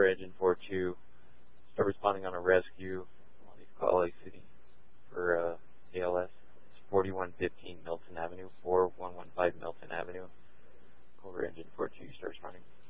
Cobra Engine 4-2. Start responding on a rescue. I'll leave call Lake City for ALS. It's 4115 Milton Avenue, 4115 Milton Avenue. Cobra Engine 4-2, start responding.